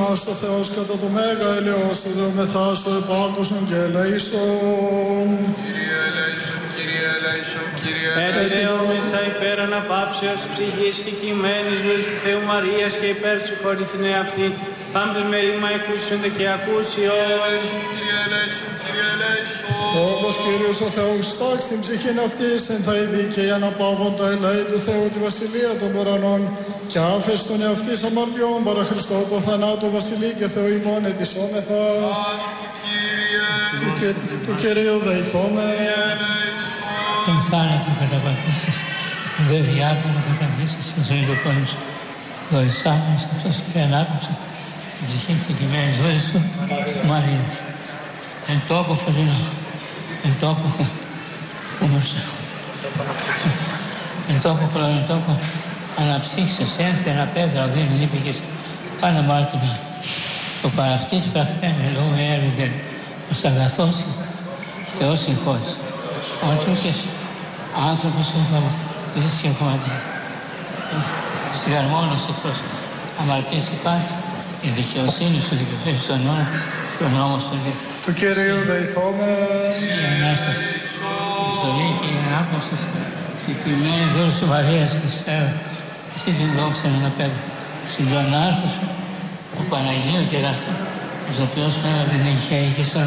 μας ο Θεός κατά το μέγα ελαιός σου δεομεθά σου επάκουσον και ελέησον. Κύριε ελέησον, Κύριε ελέησον, Κύριε ελέησον. Ελέομεθα υπέρ αναπαύσεως ψυχής και κειμένης ζωής του Θεού Μαρίας και υπέρ συγχωρηθήνε αυτή. Πάμπλη μέλημα εκούσιοντε και ακούσιο. Κύριε ελέησον, Κύριε ελέησον, Κύριε ελέησον. Όπως Κύριος ο Θεός στάξει την ψυχήν αυτής εν θα ειδεί και αναπαύοντα ελέη του Θεού τη βασιλεία των ουρανών και άφες τον εαυτής αμαρτιών παρά Χριστό το θανάτο βασιλεί και Θεό ημών ετισόμεθα. Του Κυρίου δεηθώμε. Τον θάνατο καταπατήσεις, δε διάκονο καταργήσεις σε ζωή του κόσμου σου. Δωρησάμενος αυτός και ανάπτυξε την ψυχή της εκειμένης ζωής σου, Μαρίας. Εν τόπο φωτεινό, εν τόπο φούμωσο, εν τόπο χλωροτόπο, αναψύξεως ένθερα πέδρα οδύνη λύπηκες πάνω μάρτυμα. Το παραυτής πραχθένε λόγω έρηδεν, ως αγαθός Θεός συγχώρησε. Ο Αντρούκες άνθρωπος ζήσει και κομματί. Συγαρμόνος προς αμαρτίες υπάρχει, η δικαιοσύνη σου δικαιωθεί στον νόμο και ο νόμος του δίκαιου. Του Κυρίου δεηθώμε. Η Ανάσταση, η ζωή και η ανάπαυση της εκπληρωμένης δούλου σου Μαρίας Χριστέου, εσύ την δόξα να αναπέμπω. Συν τον άρχο σου, του Παναγίου και αγαθού, ο οποίος πνεύμα την εγχαίει και στον